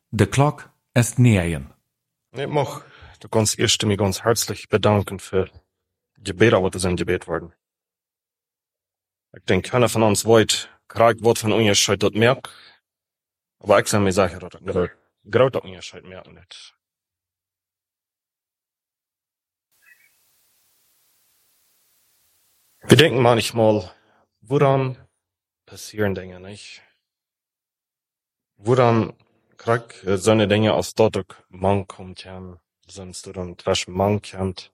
De klok ist neun. Ich mag de ganz eerst mich ganz herzlich bedanken für die Gebete, wat in Gebet worden. Ich denke, keiner von uns weet, krijgt wat van Unterschied dat merkt. Aber ich sage mir sicher, dass ich großer Unterschied merken nicht. Wir denken manchmal, woran passieren Dinge nicht? Woran kriegt so eine Dinge als dort man kommt, sonst du dann zwischen man kommt?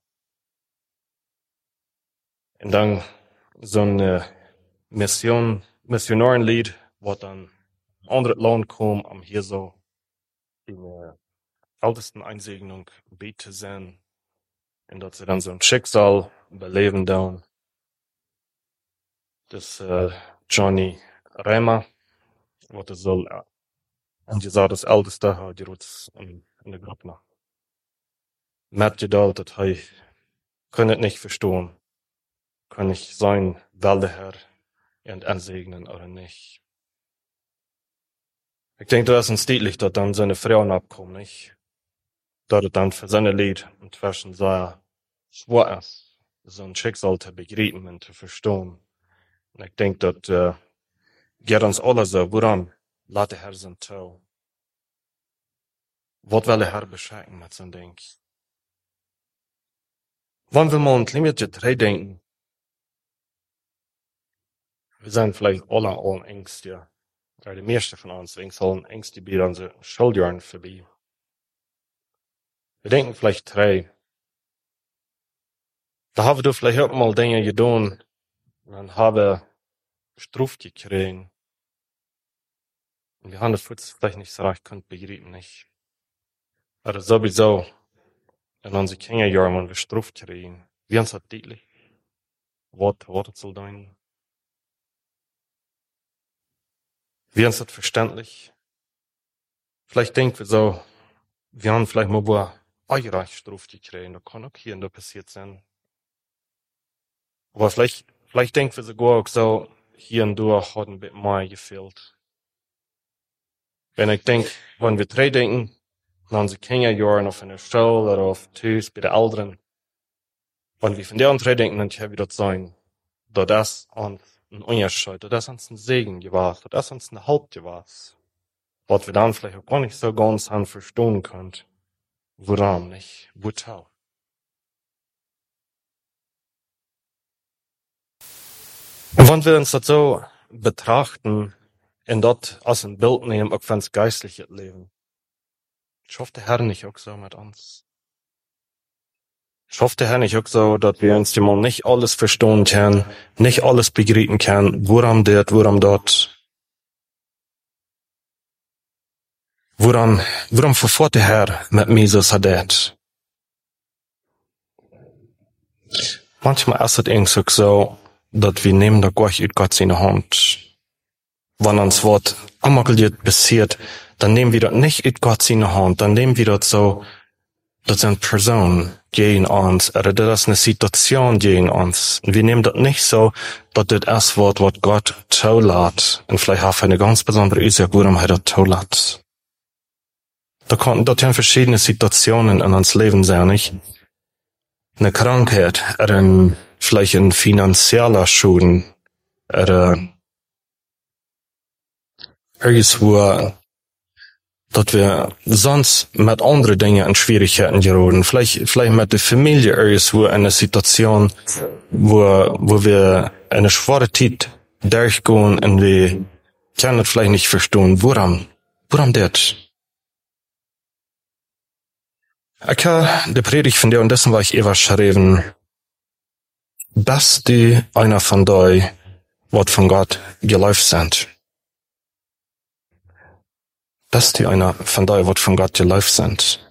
Und dann so eine Missionarenlied, wo dann andere Land kommen, um hier so die ältesten Einsegnung beten sein. Und dass sie dann so ein Schicksal beleben dann. Das Johnny Reimer, wat er soll, und je zou das älteste had je rots in de groep nog. Met je dat hij kan het nicht verstehen, kann ich sein, wel de Herr und ansegnen oder nicht. Ich denke, das ist uns deutlich, dass dann seine Frauen abkommen, nicht? Dass dann für seine Lied inzwischen sehr schwer ist, so ein Schicksal zu begreifen und zu verstehen. Und ich denke, dass geht uns alle so, woran laat der Herr sein Tau? Was will der Herr beschenken mit seinem Denk? Wann wir mal ein klein bisschen drei denken, wir sind vielleicht alle Ängste, oder die meisten von uns, sollen Ängste bei unseren Schuljahren vorbei. Wir denken vielleicht drei. Da haben wir vielleicht auch mal Dinge getan, und dann haben Struf gekriegt. Und wir haben das vielleicht nicht so recht können begreifen, nicht? Aber sowieso, in unseren Kinderjahren, wenn wir Struf kriegen, wie uns das deutlich? Was soll sein? Wie uns das verständlich? Vielleicht denken wir so, wir haben vielleicht mal wo eureich Struf gekriegt, da kann auch hier und da passiert sein. Aber vielleicht denken wir sogar auch so, hier und da hat ein bisschen mehr gefehlt. Wenn ich denke, wenn wir drei denken, an unsere Kinderjahren auf einer Schule oder auf Tüß bei den Älteren, wenn wir von deren drei denken, dann kann wieder sein, dass das uns ein Unterschied, dass das uns ein Segen gewesen, dass das uns eine Haupt gewesen, was wir dann vielleicht auch gar nicht so ganz verstehen können, woran nicht, wozu. Und wenn wir uns das so betrachten, und dort als ein Bild nehmen, auch für das geistliche Leben. Schafft der Herr nicht auch so mit uns? Schafft der Herr nicht auch so, dass wir uns mal nicht alles verstehen können, nicht alles begreifen können, woran dort? Woran verfährt der Herr mit mir so sadet? Manchmal ist es irgendwie so, dass wir nehmen da Gott in Gott seine Hand. Wenn uns was amageliert passiert, dann nehmen wir das nicht in Gott seine Hand, dann nehmen wir das so, das sind Personen gegen uns, oder das ist eine Situation gegen uns. Wir nehmen das nicht so, dass das ist was Gott zulässt. Und vielleicht auch eine ganz besondere Ursache, warum er das zulässt. Das können verschiedene Situationen in uns Leben sein, nicht? Eine Krankheit, oder vielleicht ein finanzieller Schulden, oder irgendwo, dass wir sonst mit anderen Dingen in Schwierigkeiten geraten. Vielleicht mit der Familie irgendwo in einer Situation, wo wir eine schwere Zeit durchgehen und wir können das vielleicht nicht verstehen. Woran das? Ich habe die Predigt von dir und dessen war ich überschrieben. Bist du einer von euch, was von Gott geläuft sind? Bist du einer von euch, was von Gott geläuft sind?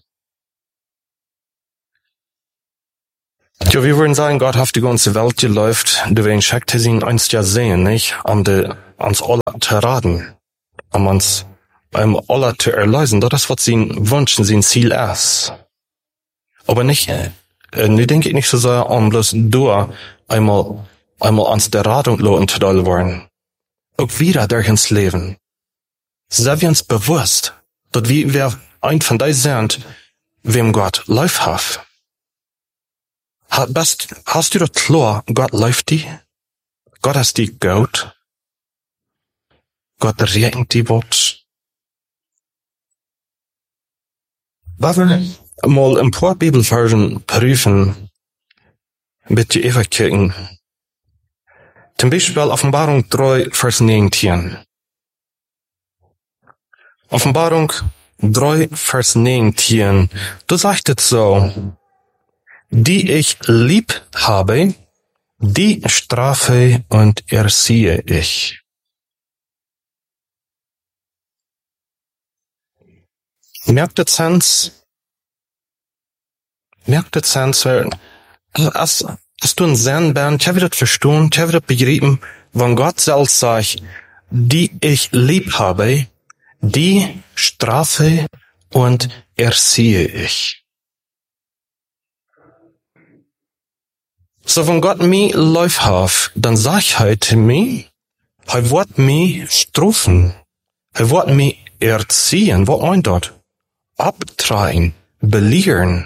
Ja, wir würden sagen, Gott hat die ganze Welt geläuft, du wen schickt ihn einst ja sehen, nicht? Uns alle zu raten, uns alle zu erlösen, das was sein Wunsch und sein Ziel ist. Aber nicht, ich denke nicht so sehr an bloß du einmal ans der Ratung loten zu wollen. Auch wieder durch ins Leben. Sind wir uns bewusst, dass wir ein von die sind, wem Gott lief hat. Hast du das klar? Gott lief die? Gott ist die gut? Gott regnet die Wort? Was wir mal ein paar Bibelversen prüfen, bitte einfach kicken. Zum Beispiel Offenbarung 3, Vers 19. Offenbarung 3, Vers 19. Du sagt es so, die ich lieb habe, die strafe und erziehe ich. Merkt ihr Sens? Weil als du ein Sinn bist, ich habe das verstanden, ich habe das begriffen, wenn Gott selbst sagt, die ich lieb habe, die strafe und erziehe ich. So, wenn Gott mich lieb hat, dann sag ich heute mir, er wird mich strafen, er wird mich erziehen, was meint das? Abtragen, belehren.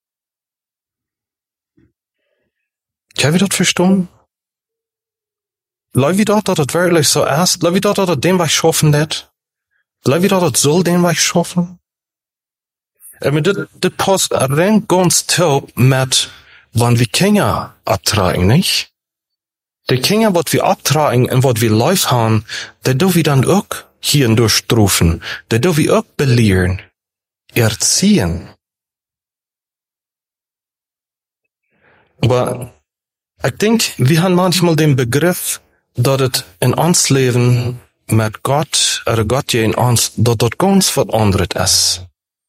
Kann ich das verstehen? Leute, wie das wirklich so ist? Leute, wie das dem, was ich schaffen wird? Leute, wie das soll dem, was ich schaffen? Aber das passt rein ganz toll mit, wenn wir Kinder abtragen, nicht? Die Kinder, was wir abtragen und was wir live haben, die dürfen wir dann auch hier durchstrufen. Die dürfen wir auch belehren, erziehen. Aber ich denke, wir haben manchmal den Begriff, dass es in uns Leben mit Gott, oder Gott in uns, dass das ganz was anderes ist.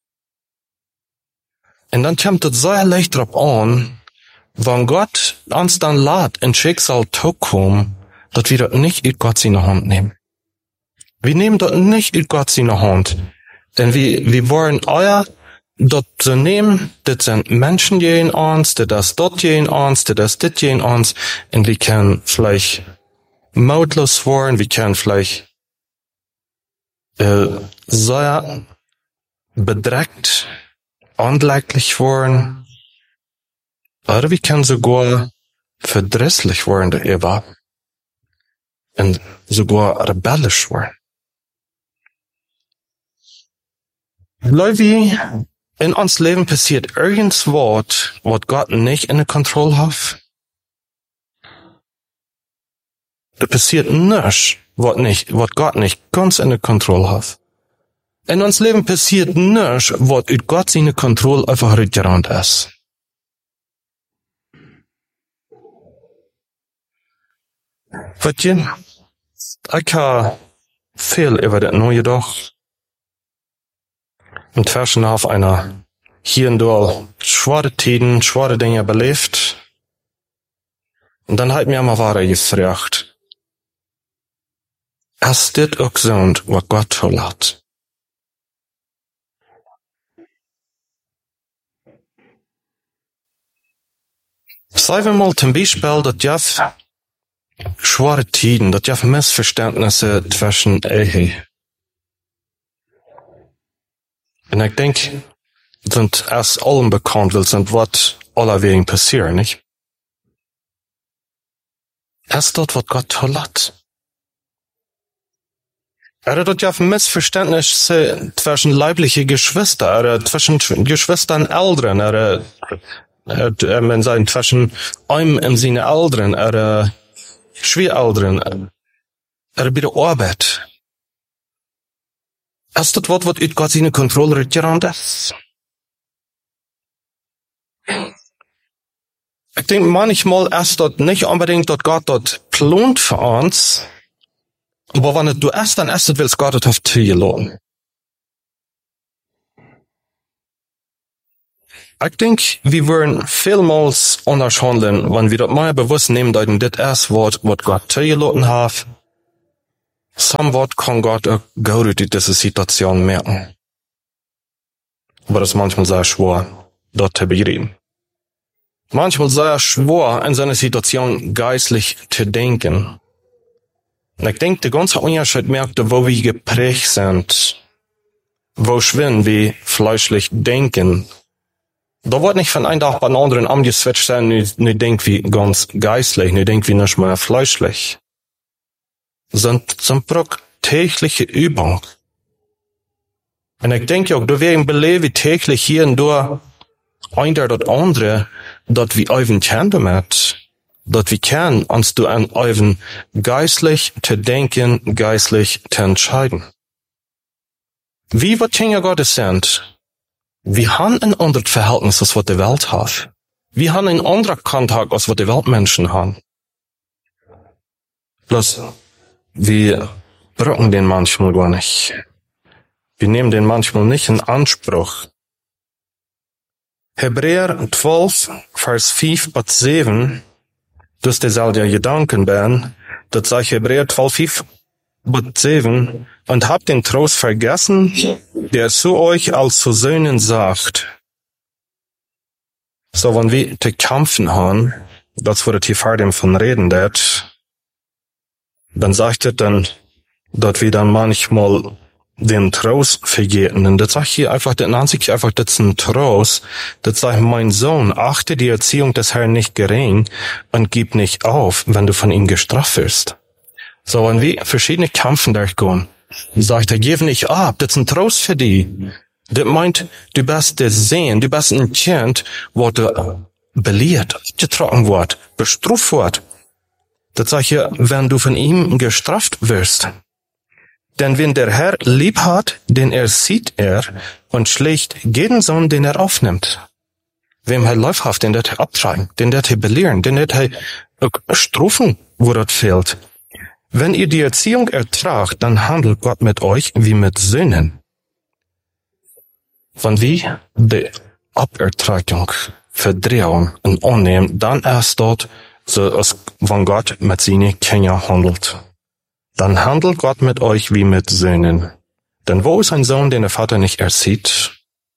Und dann kommt es sehr leicht drauf an, wenn Gott uns dann lässt, in Schicksal zukommen, dass wir das nicht in Gott seine Hand nehmen. Wir nehmen das nicht in Gott seine Hand. Denn wir wollen das zu nehmen, das sind Menschen je in uns, das ist dort je in uns, das ist dit je in uns, und wir können vielleicht mautlos werden, wir können vielleicht sehr bedreckt, anleglich werden, oder wir können sogar verdrisslich werden, darüber, und sogar rebellisch werden. Leute, in uns Leben passiert irgendwas, was Gott nicht in der Kontrolle hat. Da passiert nichts, was Gott nicht ganz in der Kontrolle hat. In uns Leben passiert nichts, was in Gott seine Kontrolle einfach rückgerannt ist. Weißt du, ich habe viel über das Neue doch. Und zwischen auf einer hier und da schwere Tiden, schwere Dinge belebt. Und dann hat mir mal weiter gefragt. Ist das auch gesund, was Gott zulässt? Sagen wir mal zum Beispiel, dass Jeff schwere Tiden, dass Jeff Missverständnisse zwischen Ehe. Und ich denke, sind erst allen bekannt, weil sind was allerwegen passieren, nicht? Erst dort, was Gott zulässt. Dort ja Missverständnisse zwischen leiblichen Geschwistern, oder zwischen Geschwistern Eltern, oder man sagt zwischen einem im Sinne Eltern, oder Schwiegereltern, oder bei der Arbeit. Ist das was in Gott seine Kontrolle rückgerannt ist? Ich denke, manchmal ist das nicht unbedingt, dass Gott das plant für uns, aber wenn du es dann ist, willst Gott das auf Tür lassen. Ich denke, wir würden vielmals anders handeln, wenn wir das mal bewusst nehmen, dass das ist, was Gott Tür lassen hat. Somewhat kann Gott auch gut in dieser Situation merken. Aber das ist manchmal sehr schwer, dort zu begreifen. Manchmal sehr schwer, in seiner Situation geistlich zu denken. Und ich denke, der ganze Unterschied merkt, wo wir geprägt sind. wo schwingen wie fleischlich denken. Da wird nicht von einem Tag beim anderen umgeswitcht sein, nu denkt wie ganz geistlich, nu denkt wie nicht mehr fleischlich. Sind braucht tägliche Übung. Und ich denke auch, da wir beleven täglich hier und da ein oder andere, dat wir even kennen damit, dat wir kennen, uns du an even geistlich zu denken, geistlich zu entscheiden. Wie wir Kinder Gottes sind, wir haben ein anderes Verhältnis, als was die Welt hat. Wir haben ein anderer Kontakt, als was die Weltmenschen haben. Bloß, wir brauchen den manchmal gar nicht. Wir nehmen den manchmal nicht in Anspruch. Hebräer 12, Vers 5 bis 7, dus dezelfde Gedanken ben, dat sagt Hebräer 12, 5 bis 7, und habt den Trost vergessen, der zu euch als zu Söhnen sagt. So, wenn wir zu kämpfen haben, das wurde hier vor dem von reden, dann sagt er dann, dass wir dann manchmal den Trost vergeten. Und das sagt hier einfach, das nennt sich einfach, das ist ein Trost. Das sagt, mein Sohn, achte die Erziehung des Herrn nicht gering und gib nicht auf, wenn du von ihm gestraft wirst. So, wenn wir verschiedene Kämpfen durchgehen, sagt er, gib nicht ab, das ist ein Trost für dich. Das meint, du bist der Sehen, du bist ein Kind, wo du belehrt, abgetragen wird, bestraft wird. Das sagt hier, wenn du von ihm gestraft wirst. Denn wenn der Herr lieb hat, den sieht und schlägt jeden Sohn, den er aufnimmt. Wem er läufhaft, den er abtragen, den er belehren, den er strafen, wo das fehlt. Wenn ihr die Erziehung ertragt, dann handelt Gott mit euch wie mit Söhnen. Wenn wir die Abertragung, Verdrehung und annehmen, dann erst dort, so als wenn Gott mit seinen Kindern handelt. Dann handelt Gott mit euch wie mit Söhnen. Denn wo ist ein Sohn, den der Vater nicht ersieht?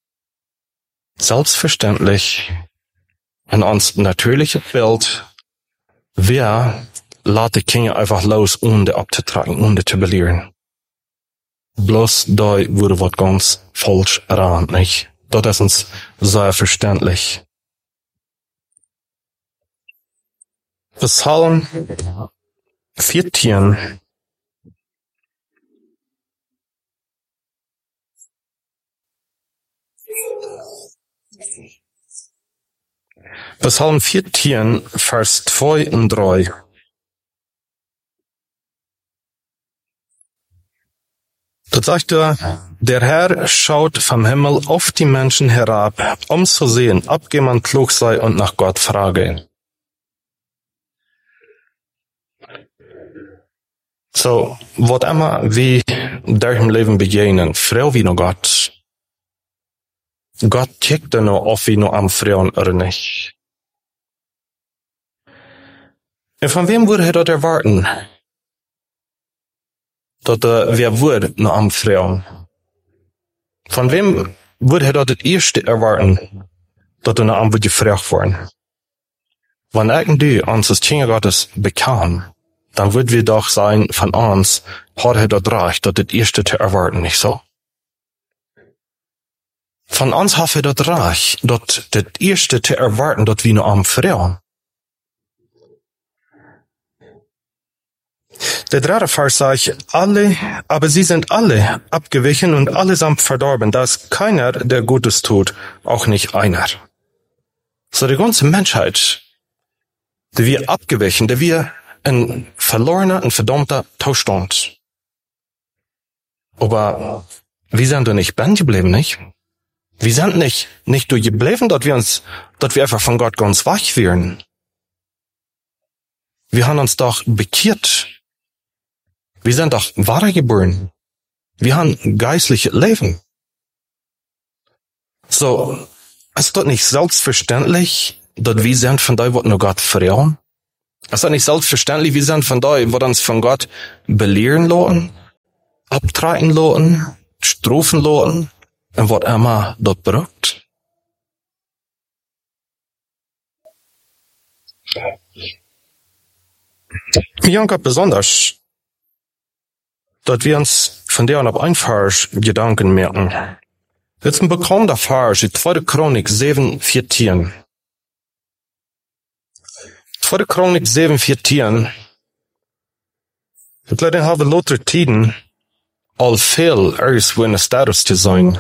Selbstverständlich, in uns natürliches Bild, wer lässt die Kinder einfach los, ohne abzutragen, ohne zu belehren. Bloß da wurde was ganz falsch ran, nicht? Das ist uns sehr verständlich. Psalm 14. Psalm 14, Vers 2 und 3. Dort sagt er, der Herr schaut vom Himmel auf die Menschen herab, um zu sehen, ob jemand klug sei und nach Gott frage. So, was immer wir durch im Leben begegnen, freu wie nur Gott. Gott checkt nur, ob wir nur am Frauen oder nicht. Und von wem würde er dort erwarten? Dass wer würde nur am Frauen? Von wem würde er dort das erste erwarten? Dass er nur am würde gefragt worden? Wenn irgendwie uns das Kinder Gottes bekam, dann würden wir doch sein, von uns, hat er dort recht, dass das erste zu erwarten, nicht so? Von uns hat er dort recht, dass das erste zu erwarten, dass wir nur am Frauen. Der dritte Vers sagt, aber sie sind alle abgewichen und allesamt verdorben. Da ist keiner, der Gutes tut, auch nicht einer. So die ganze Menschheit, die wir abgewichen, die wir ein verlorener, ein verdammter Zustand. Aber wir sind doch nicht band geblieben, nicht? Wir sind nicht durchgeblieben, dass wir einfach von Gott ganz wach werden. Wir haben uns doch bekehrt. Wir sind doch wiedergeboren. Wir haben geistliches Leben. So, ist das nicht selbstverständlich, dass wir sind von da, was nur Gott fragen? Ist das nicht selbstverständlich, wir sind von da, was uns von Gott belehren lassen, abtragen lassen, strafen lassen, und was immer dort braucht? Bianca besonders. dass wir uns von der an auf ein Vers Gedanken merken. Jetzt ein bekannter Vers, die 2. Chronik 7,14. 2. Chronik 7,14. Het leider hebben later tiden al veel ergens in de status te zijn.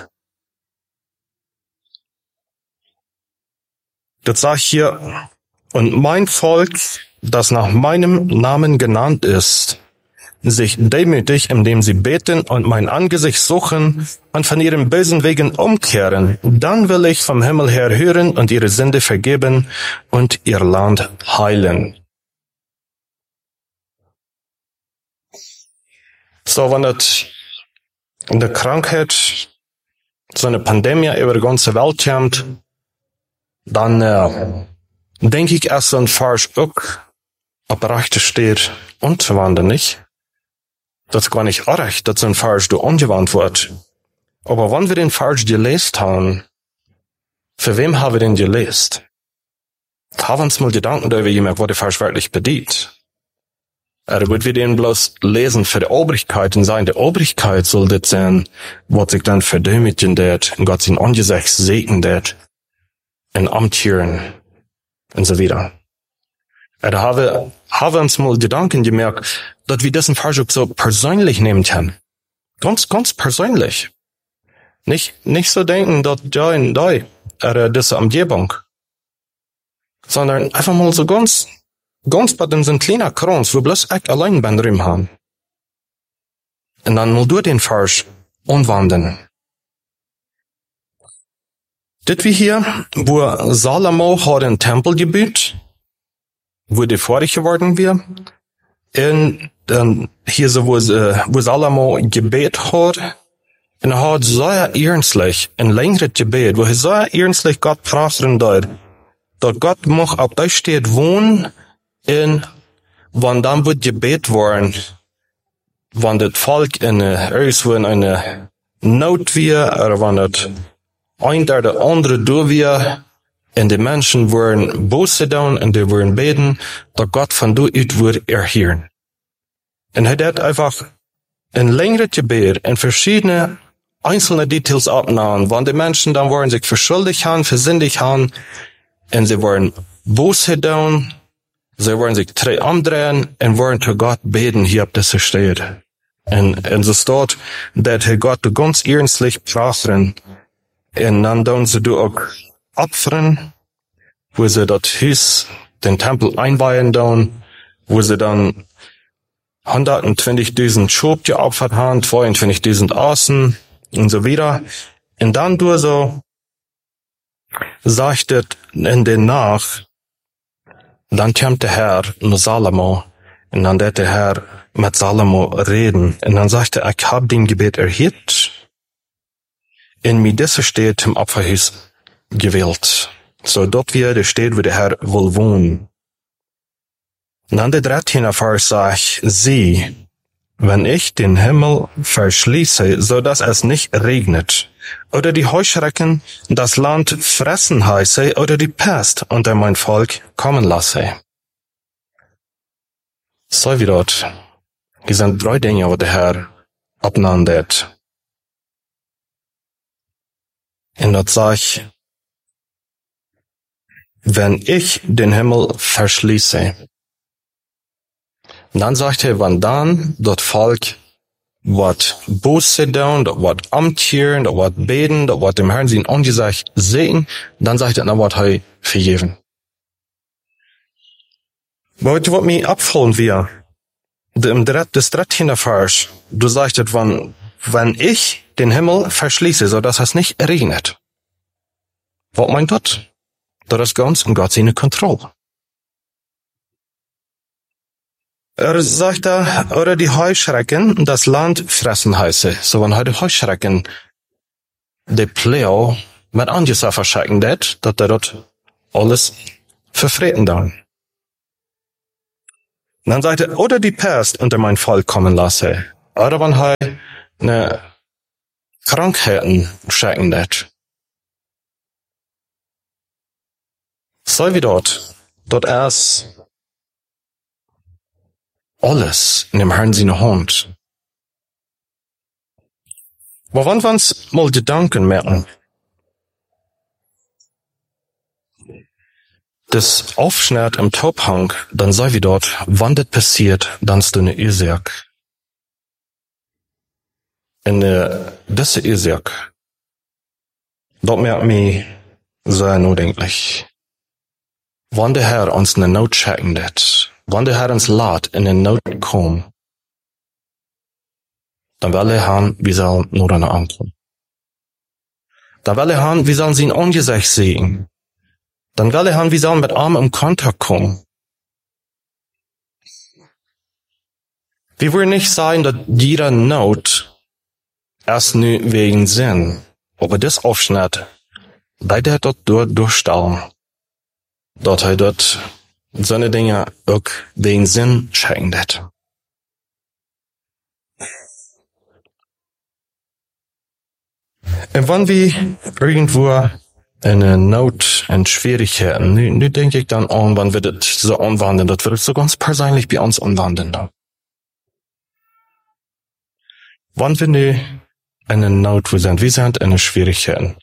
Das sagt hier, und mein Volk, das nach meinem Namen genannt ist, sich demütig, indem sie beten und mein Angesicht suchen und von ihren bösen Wegen umkehren, dann will ich vom Himmel her hören und ihre Sünde vergeben und ihr Land heilen. So, wenn das in der Krankheit so eine Pandemie über die ganze Welt kommt, dann denke ich erst so ein Vers auch, ob recht steht und wandern nicht. Das ist gar nicht recht, dass so ein Vers du angewandt wird. Aber wenn wir den Vers gelesen haben, für wem haben wir den gelesen? Haben wir uns mal Gedanken darüber gemacht, was der Vers wirklich bedeutet. Oder wird wir den bloß lesen für die Obrigkeit und sagen, die Obrigkeit soll das sein, was sich dann verdemütigen wird, und Gott sein Angesicht segnen wird, und amtieren, und so weiter. Oder haben wir uns mal Gedanken gemerkt, dass wir diesen Vers auch so persönlich nehmen können. Ganz, ganz persönlich. Nicht so denken, dass ja und da, oder diese Umgebung. Sondern einfach mal so ganz bei dem so ein kleiner Kranz, wo bloß ich allein bin drin haben. Und dann mal durch den Vers umwandeln. Das wie hier, wo Salomo hat den Tempel gebaut, wo die fertig geworden wir. Und dann hier so, wo Salomo Gebet hat, und er hat sehr ernstlich ein längeres Gebet, wo er sehr ernstlich Gott fragen dort, dass Gott mag auf der steht wohnen, und wann dann wird Gebet worden, wann das Volk irgendwo in eine Not wir, oder wann das ein der andere durch wir, und die Menschen wurden böse down, und die wurden beten, dass Gott von du ut wird erhören. Und er hat einfach ein längeres Gebet in verschiedene einzelne Details abgenommen, wann die Menschen dann wollen sich verschuldigt haben, versündigt haben, und sie wollen böse down, sie wollen sich umdrehen, und wollen zu Gott beten, hier ob das steht. Und so steht, dass Gott ganz ernstlich praten, und dann tun sie auch Opfern, wo sie das Haus, den Tempel einweihen tun, wo sie dann 120.000 Schob geopfert haben, 22.000 Außen und so weiter. Und dann durch so, sagt es in den Nach, dann kommt der Herr mit Salomo, und dann wird der Herr mit Salomo reden, und dann sagt er, ich hab den Gebet erhört, in mir diese steht im Opferhaus gewählt. So dort wieder steht, wo der Herr will wohnen. Und dann der 13. Vers sagt, sieh, wenn ich den Himmel verschließe, so dass es nicht regnet, oder die Heuschrecken das Land fressen heiße, oder die Pest unter mein Volk kommen lasse. So wie dort. Hier sind 3 Dinge, wo der Herr abnahmt. Und dort sagt, wenn ich den Himmel verschließe. Und dann sagt er, wenn dann das Volk wat Buße tun, wat amtieren, wat beten, wat dem Herrn sein Angesicht sehen, dann sagt er, na wat er vergeben. Wat mir abfallen wir, das 13. Vers, du sagst, wenn ich den Himmel verschließe, so dass es nicht regnet. Was meint das? Das ist ganz in Gott seine Kontrolle. Er sagt da, oder die Heuschrecken das Land fressen heiße. So wenn heute Heuschrecken die Pleo mit Angesicht verschrecken dat er dort alles verfreten dann. Dann sagt er, oder die Pest unter mein Volk kommen lasse. Oder wenn er ne Krankheiten schrecken dat. So wie dort erst alles in dem Herrn seine Hand. Aber wenn wir uns mal Gedanken merken, das Aufschnitt im Tauphang, dann sei wie dort, wann das passiert, dann ist eine Isaac. In diese Isaac, dort merkt mich sehr nachdenklich. Wann der Herr uns eine Not checken wird, wann der Herr uns lädt in eine Not kommen, dann will er haben, wie soll nur eine ankommen. Dann will er haben, wie sollen sie ihn Angesicht sehen. Dann will er haben, wie sollen mit Armen im Kontakt kommen. Wir wollen nicht sagen, dass jeder Not erst nur wegen Sinn, aber das Aufschnitt, bei der dort durchstellen, dort er dort so eine Dinge auch wegen Sinn checken wird. Und wenn wir irgendwo eine Not und Schwierigkeiten, nu denke ich dann an, wann wir das so anwenden, das wird so ganz persönlich bei uns anwenden. Wann wir nu eine Not, wir sind eine Schwierigkeiten.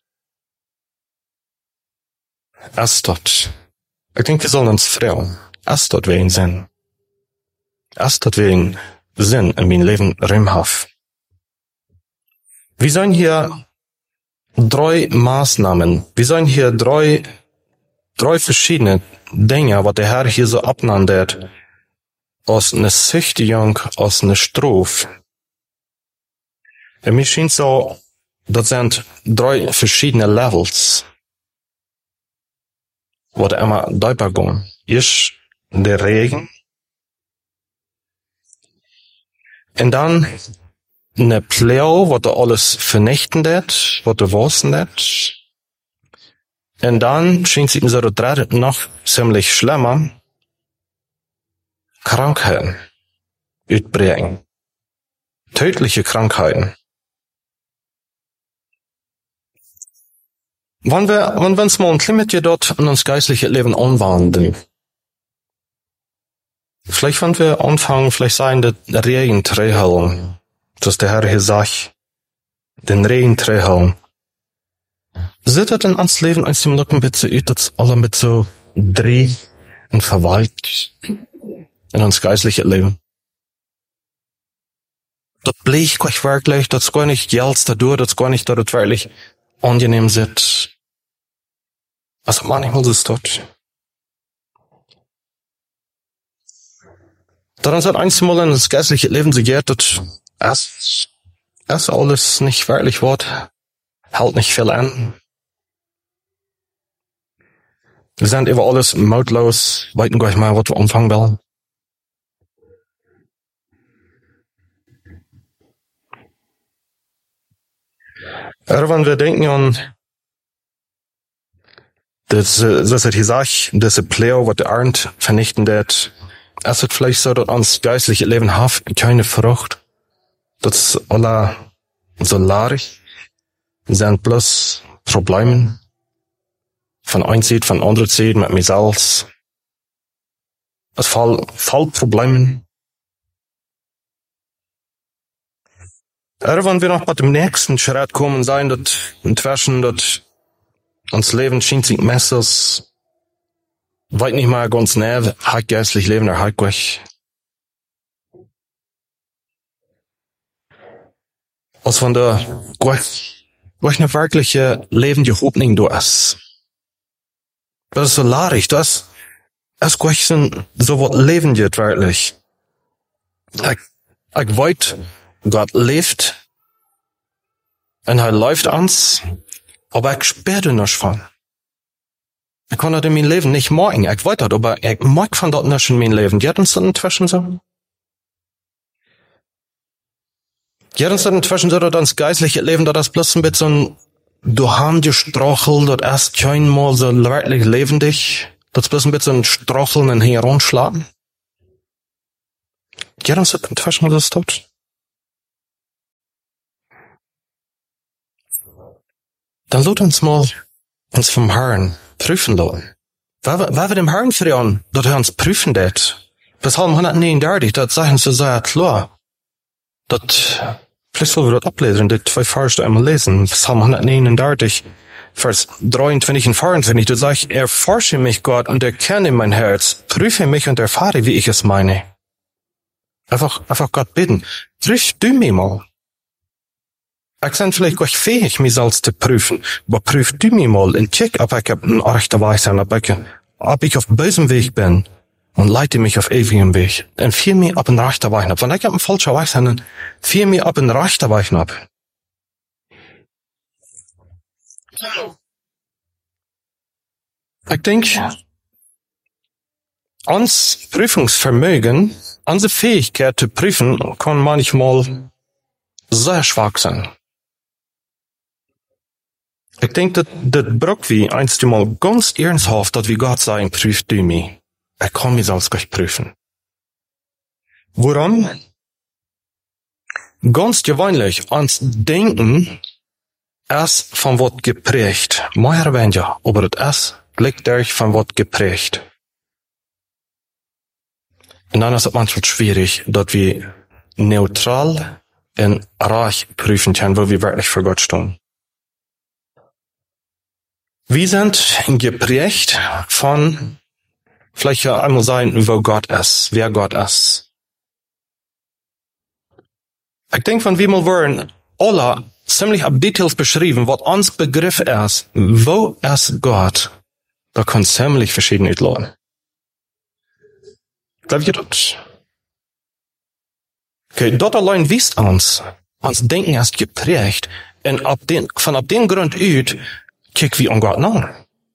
Erst dort. Ich denke, wir sollen uns freuen. Erst dort wegen Sinn. Erst dort wegen Sinn in mein Leben räumhaft. Wir sollen hier 3 Maßnahmen. Wir sollen hier drei verschiedene Dinge, was der Herr hier so abnanntet, aus einer Züchtigung, aus einer Strophe. Und mir scheint so, das sind 3 verschiedene Levels, wo der immer deutlich gehen. Erst der Regen. Und dann eine Pleo, wo der alles vernichten wird, wo der Wassen wird. Und dann scheint sich so der noch ziemlich schlimmer. Krankheiten uitbrechen. Tödliche Krankheiten. Wenn wir uns mal ein Limit dort in uns geistliche Leben anwandeln, vielleicht wenn wir anfangen, vielleicht sein der Regen träheln, dass der Herr hier sagt, den Regen träheln. Sieht das in uns Leben als dem Locken bitte uit, dass alle mit so dreh und verwalt in uns geistliche Leben. Das bleibt gleich wirklich, das gar nicht Geld dadurch, das gar nicht, dass das wirklich angenehm sitzt. Also manchmal ist es dort. Dann hat einmal in das geistliche Leben so geht, dass erst alles nicht wirklich wird, hält nicht viel an. Wir sind über alles mautlos, weiten gleich mal, was wir anfangen wollen. Wenn wir denken an das hat gesagt, diese Pleo, was der Arndt vernichten wird, es wird vielleicht so, dass uns geistliche Leben hat keine Frucht. Das alle so larig sind bloß Probleme. Von einer Seite, von anderer Seite, mit mir selbst. Es fall Probleme. Wenn wir noch bei dem nächsten Schritt kommen, sein, dass inzwischen, dass uns Leben scheint sich Messers, weit nicht mal ganz näher, halt geistlich Leben, halt gleich. Als von der, gleich eine wirkliche lebende Hoffnung du hast. Das ist so larig, das gleich so was leben wird, wirklich. Ich weiß, Gott lebt, und er läuft uns, aber ich spüre nicht von. Ich kann das in mein Leben nicht morgen, ich weiß das, aber ich mag von dort nicht in mein Leben. Die hat uns dann inzwischen so. Die hat uns dann inzwischen so, dass uns geistliche Leben, dass das bloß ein bisschen du haben die Strachel, das erst kein Mal so wirklich lebendig, das bloß ein bisschen Stracheln und herumschlagen. Die hat uns dann inzwischen das tot. Dann lasst uns mal uns vom Herrn prüfen lassen. Weil wir dem Herrn fragen, dass er uns prüfen wird. Psalm 139, das sagen sie sehr klar. Das Vielleicht sollen wir das ablesen, die zwei Verse einmal lesen. Psalm 139, Vers 23 und 24. Du sagst, erforsche mich, Gott, und erkenne mein Herz. Prüfe mich und erfahre, wie ich es meine. Einfach Gott bitten. Prüf du mich mal. Ich bin vielleicht gar nicht fähig, mich selbst zu prüfen. Aber prüf du mich mal und check, ob ich ein rechter Weg bin, ob ich auf bösem Weg bin. Und leite mich auf ewigem Weg. Und führ mich ab ein rechter Weg ab. Wenn ich auf ein falscher Weg bin, führ mich ab ein rechter Weg ab. Ich denke, uns Prüfungsvermögen, unsere Fähigkeit zu prüfen, kann manchmal sehr schwach sein. Ich denke, das braucht wie einst einmal ganz ernsthaft, dass wir Gott sagen, prüf du mich. Ich kann mich selbst gleich prüfen. Woran? Ganz gewöhnlich, ans Denken, es von Wort geprägt. Mehr weniger, aber das liegt durch von Wort geprägt. Und dann ist es manchmal schwierig, dass wir neutral und reich prüfen können, wo wir wirklich für Gott stehen. Wir sind geprägt von, vielleicht ja einmal sein, wo Gott ist, wer Gott ist. Ich denke, von wie mal wollen alle ziemlich ab Details beschrieben, was uns Begriff ist, wo ist Gott, da kann ziemlich verschieden auslaufen. Glaub ihr das? Okay, dort allein wisst uns Denken ist geprägt, und von ab dem Grund aus, kick wie an Gott nach.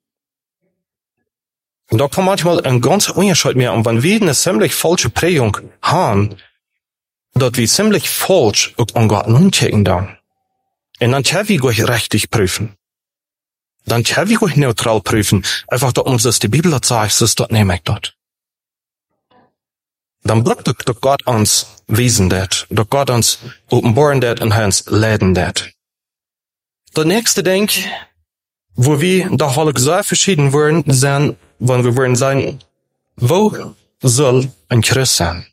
Und da kann manchmal ein ganzer Unterschied mehr, und wenn wir eine ziemlich falsche Prägung haben, dass wir ziemlich falsch an Gott nachchecken dann. Und dann können wir gleich richtig prüfen. Dann können wir gleich neutral prüfen. Einfach da uns das die Bibel das sagt, das dort nehme ich dort. Dann braucht doch Gott uns wiesen dat, doch Gott uns offenbaren dat und uns leiden dat. Der nächste Ding, wo wir da halt sehr verschieden werden, sind, wenn wir wollen sagen, wo soll ein Christ sein?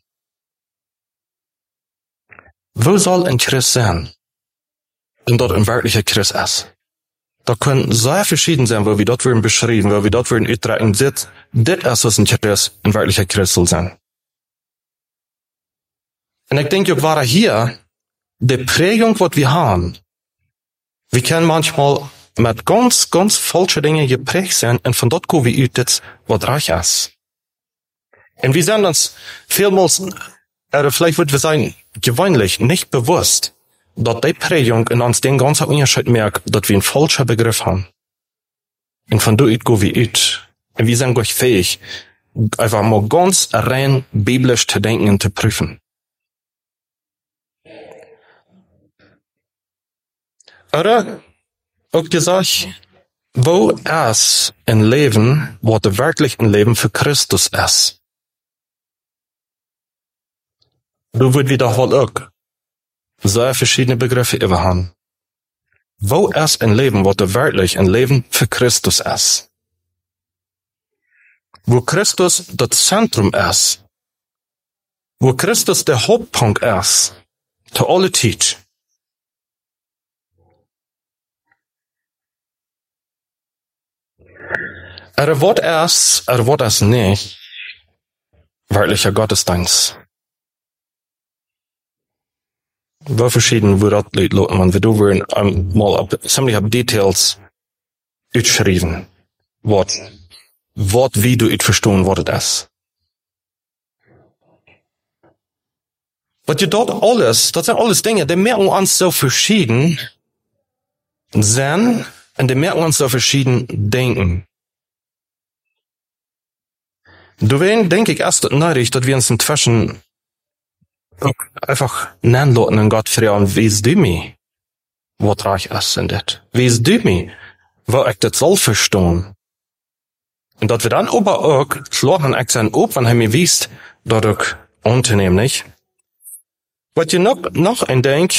Wo soll ein Christ sein? Und dort ein wirklicher Christ ist. Da können sehr verschieden sein, wo wir dort werden beschrieben, wo wir dort werden uitdrücken, das ist, was ein wirklicher Christ soll sein. Und ich denke, auch war hier die Prägung, was wir haben. Wir können manchmal mit ganz falschen Dingen geprägt sein, und von dort kommen wir das, was reich ist. Und wir sind uns vielmals, oder vielleicht würden wir sagen, gewöhnlich nicht bewusst, dass die Prägung in uns den ganzen Unterschied merkt, dass wir einen falschen Begriff haben. Und von dort gehen wir ut. Und wir sind gleich fähig, einfach mal ganz rein biblisch zu denken und zu prüfen. Oder auch gesagt, wo ist ein Leben, was wirklich ein Leben für Christus ist? Du würd wiederholt auch sehr verschiedene Begriffe überhaben. Wo ist ein Leben, was wirklich ein Leben für Christus ist? Wo Christus das Zentrum ist. Wo Christus der Hauptpunkt ist. Zu alle Zeit. Was ist nicht wirklicher Gottesdienst. Wo verschieden wird das Lied lauten, wenn wir da würden mal ziemlich ab Details uitschreiben, was wie du it verstehen, was das ist. Was ihr dort alles, das sind alles Dinge, die merken uns so verschieden sind, und die merken uns so verschieden denken. Deswegen denke ich erst neidig, dass wir uns inzwischen einfach nennen lassen und Gott fragen, weißt du mich, was reich ist in das? Weißt du mich, wo ich das soll verstehen? Und dass wir dann aber auch schlagen, ich sein, wenn er mir wisst, dass ich unternehmen nicht. Was ihr noch ein Denk,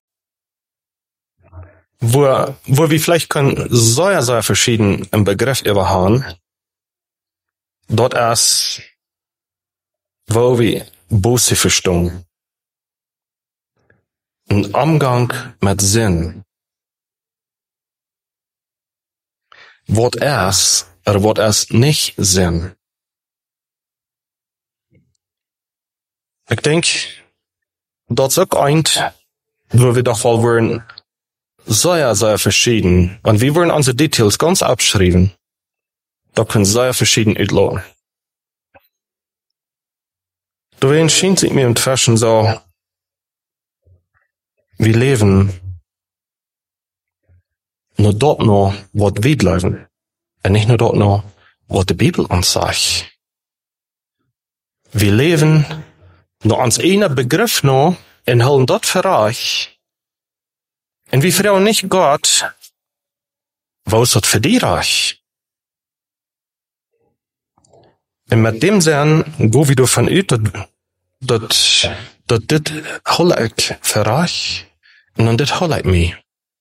wo wir vielleicht können sehr verschieden im Begriff überhauen, dort ist, wo wir Buße verstehen. Ein Umgang mit Sinn. Wat wordt es nicht Sinn. Ik denk, dat is ook eind, wo wir doch wohl worden, sehr verschieden. Und wir wollen unsere Details ganz abschreiben. Da können sehr verschieden uitlaten. Da scheint sich mir im Fashion so, wir leben nur dort noch, was wir leben. Und nicht nur dort noch, was die Bibel uns sagt. Wir leben nur ans eine Begriff noch und halten dort für reich. Und wir fragen nicht Gott, wo ist das für die reich? Und mit dem Sinn, go wir davon aus, dass dit hol ich für reich und dann dit hol ich mich.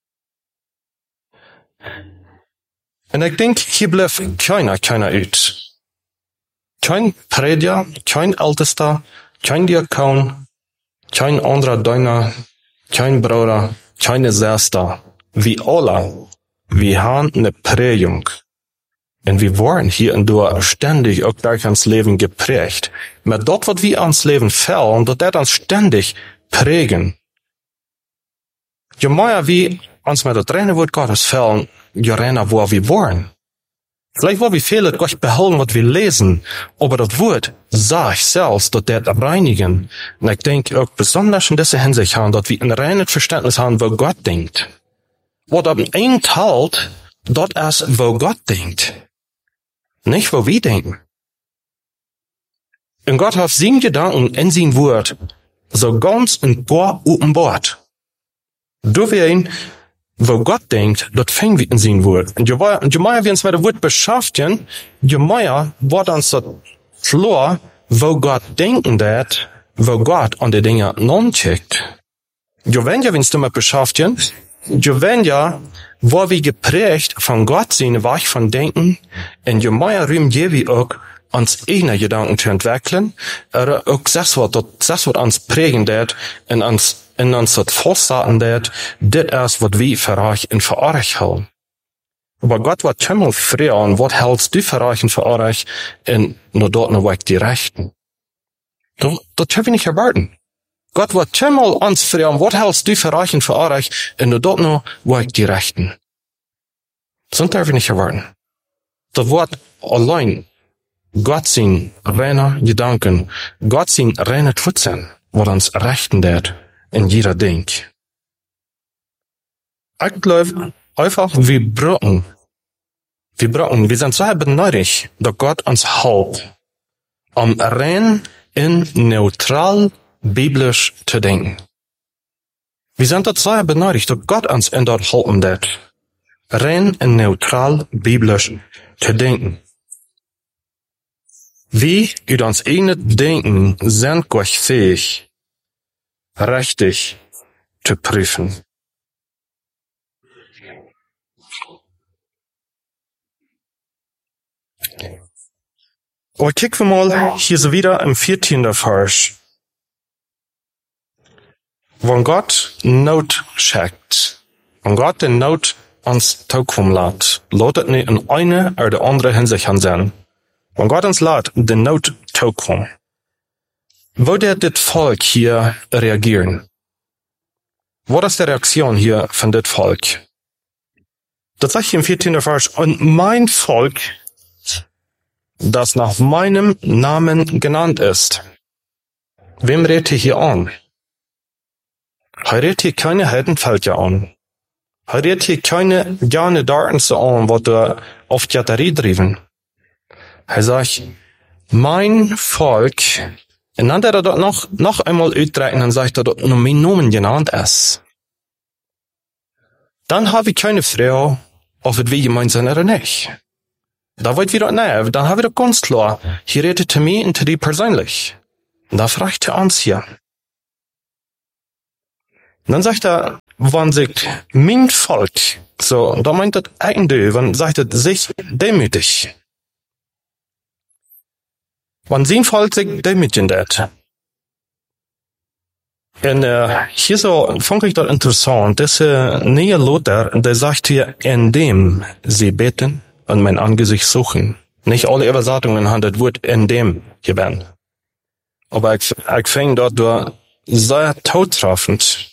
Und ich denke, hier bleibt keiner uit. Kein Prediger, kein Ältester, kein Diakon, kein anderer Deuner, kein Bruder, keine Schwester. Wir alle, wir haben eine Prägung. Und wir waren hier und da ständig auch durch ans Leben geprägt. Mit dort, was wir ans Leben fällen, dat uns ständig prägen. Je mehr wir uns mit das reine Wort Gottes fällen, je reiner wo wir waren. Vielleicht wollen wir viele Gott behalten, was wir lesen, aber das Wort sagt selbst, dass das reinigen. Und ich denke auch besonders in dieser Hinsicht haben, dass wir ein reines Verständnis haben, wo Gott denkt. Was ab ein Teil, das ist, wo Gott denkt. Nicht, wo wir denken. Und Gott hat seine Gedanken in sein Wort so ganz und klar offenbart. Du wirst wo Gott denkt, das fängt wir in sein Wort. Und je mehr wir uns mit dem Wort beschäftigen, je mehr wird uns das klar, wo Gott denken dat, wo Gott an die Dinge non-checkt. Je weniger wir uns damit beschäftigen, je weniger wo wir geprägt von Gott seine Weich von Denken, und je mehr Raum geben wir auch, uns eigene Gedanken zu entwickeln, oder auch das wird uns prägen dat, und uns das festhalten dat, dit ist, was wir für euch und für euch halten. Aber Gott wird schon fragen, was hältst du für euch und für euch, und nur dort noch weg die Rechten. Das können wir nicht erwarten. Gott wird schon uns fragen, was hältst du für euch und für euch, und nur dort noch weg die Rechten. Das dürfen wir nicht erwarten. Das wird allein Gott sein reiner Gedanken, Gott sein reiner Twitzen, was uns rechten dat in jeder Denk. Ich glaube einfach, wir sind so benötigt, dass Gott uns hilft, rein in neutral biblisch zu denken. Wir sind das so benötigt, dass Gott uns in dort helfen dat, rein in neutral biblisch zu denken. Wir, über uns eigenes Denken, sind Gott fähig, richtig zu prüfen. Aber kicken wir mal hier so wieder im 14. Vers. Wenn Gott Not checkt, wenn Gott den Not uns zukommen lässt, lautet nicht in eine oder andere Hinsicht an sein. Wenn Gott uns lässt, den Not zukommen, würde das Volk hier reagieren? Was ist die Reaktion hier von das Volk? Das sagt hier im 14. Vers, und mein Volk, das nach meinem Namen genannt ist. Wem redet hier an? Er redet hier keine Heidenvölker an. Er redet hier keine gerne Daten so an, was da auf die Batterie driven. Er sagt, mein Volk, und dann hat er dort noch einmal uitreichen und sagt, dass dort noch mein Namen genannt ist. Dann habe ich keine Frage, ob es wie gemeint sind oder nicht. Da wird wieder, nein, dann habe ich doch ganz klar, hier redet er mir und zu dir persönlich. Und da fragt er uns hier. Und dann sagt er, wann sagt, mein Volk, so, da meint das eigentlich, wann sagt er, sich demütig. Wann sein Volk sich demütigen dat. En hier so vond ik dat interessant. Deze nieuwe Luther, der sagt hier, indem sie beten und mein Angesicht suchen. Nicht alle Übersetzungen haben das Wort indem gegeben. Aber ich finde dort door sehr zutreffend,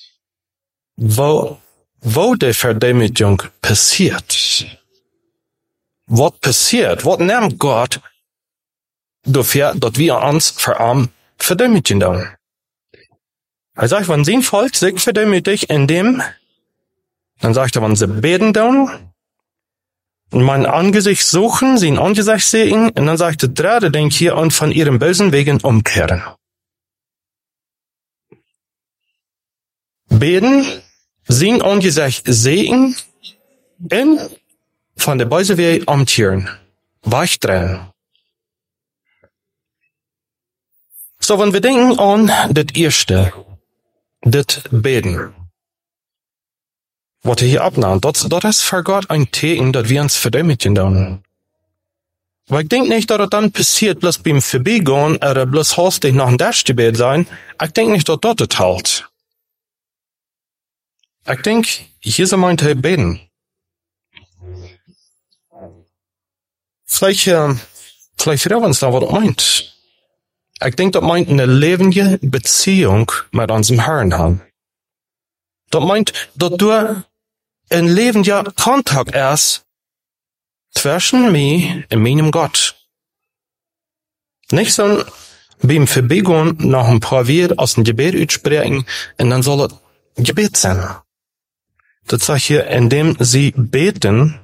wo die Verdemütigung passiert. Was passiert? Was nimmt Gott dafür, dass wir uns vor ihm verdemütigen dann? Er sagt, wenn sein Volk sich verdemütigt, indem, dann sagt er, wenn sie beten dann, und mein Angesicht suchen, sein Angesicht sehen, und dann sagt er, dritte Ding hier, und von ihren bösen Wegen umkehren. Beten, sein Angesicht sehen, und von der bösen Wege umkehren. Weichdrehen. So, wenn wir denken an das Erste, das Beten, was hier abnimmt, das ist für Gott ein Zeichen, dass wir uns verdemütigen dann. Weil ich denke nicht, dass das dann passiert, bloß beim Vorbeigehen oder bloß hastig nach dem Dachgebet sein. Ich denke nicht, dass das halt. Ich denke, hier ist mein Teil Beten. Vielleicht wir uns da, was das meint. Ich denke, das meint eine lebende Beziehung mit unserem Herrn haben. Das meint, dass du ein lebender Kontakt hast zwischen mir und meinem Gott. Nicht so beim Vorbeigehen nach ein paar Wörter aus dem Gebet aussprechen und dann soll es Gebet sein. Das sage ich hier, indem sie beten,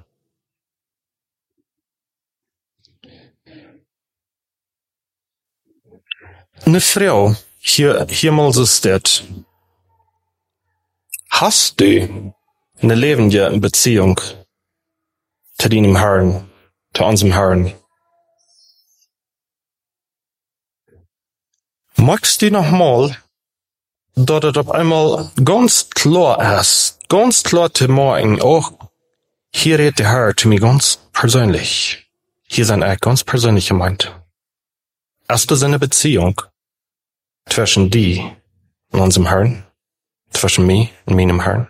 eine Frau, hier mal so steht, hast du eine lebende Beziehung zu deinem Herrn, zu unserem Herrn? Magst du noch mal, dass es auf einmal ganz klar ist, ganz klar zu machen, oh, hier redet der Herr zu mir ganz persönlich. Hier sind ganz persönlich gemeint. Ist das eine Beziehung zwischen die und unserem Herrn? Zwischen mir und meinem Herrn?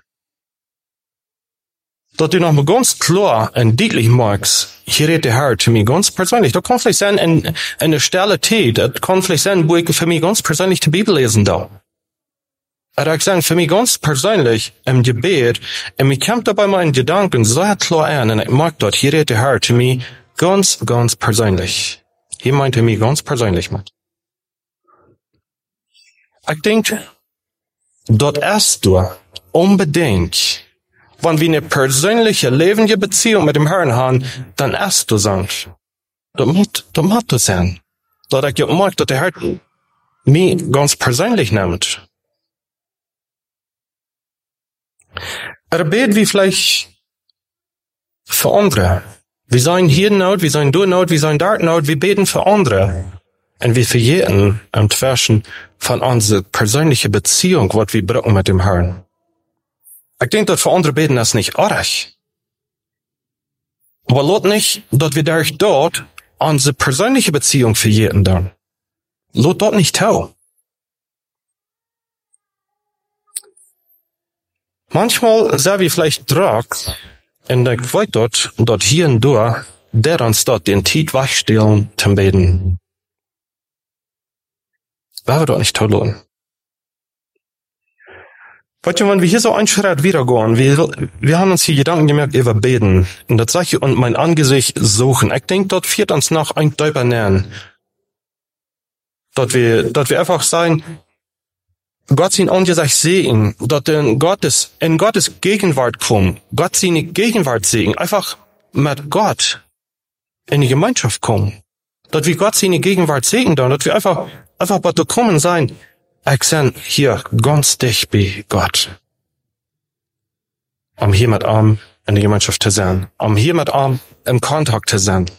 Dass du noch mal ganz klar und deutlich magst, hier redet der Herr zu mir ganz persönlich. Das kann vielleicht sein in einer Stelle Tee, das kann vielleicht sein, wo ich für mich ganz persönlich die Bibel lesen darf. Oder ich sage, für mich ganz persönlich im Gebet, und mir kommt dabei meine Gedanken sehr klar an, und ich mag dort, hier redet der Herr zu mir ganz, ganz persönlich. Hier meint er mich ganz persönlich mit. Ich denke, dort erst du unbedingt, wenn wir eine persönliche, lebende Beziehung mit dem Herrn haben, dann erst du sagst, das muss das sein. Dass ich mag, dass der Herr mich ganz persönlich nimmt. Er betet wie vielleicht für andere. Wir sind hier not, wir sind dort not, wir sind dort not, wir beten für andere. Und wir verjähren am Zwischen von unserer persönlichen Beziehung, was wir brauchen mit dem Herrn. Ich denke, dass für andere beten das nicht arg. Aber lot nicht, dass wir durch dort unsere persönliche Beziehung verjähren dann. Lot dort nicht tau. Manchmal sehen wir vielleicht Druck, und ich weiß dort hier und da, der uns dort den Tiet wachstellen zum Beten. Wer wird dort nicht tun? Weißt du, wenn wir hier so einen Schritt wiedergehen, wir haben uns hier Gedanken gemerkt über Beten. Und das sage ich, und mein Angesicht suchen. Ich denke, dort führt uns noch ein Däuber nähern. Dort wir einfach sagen, Gott sein Angesicht sehen, dort in Gottes Gegenwart kommen, Gott seine Gegenwart sehen, einfach mit Gott in die Gemeinschaft kommen. Dort wir Gott seine Gegenwart sehen, dort wir einfach bei dir kommen sein, ich seh hier ganz dicht bei Gott. Um hier mit ihm in die Gemeinschaft zu sein, um hier mit ihm im Kontakt zu sein.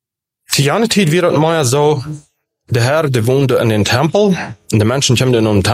Die Janität wird mehr so, der Herr, der wohnte in den Tempel, und die Menschen kommen in den Tempel,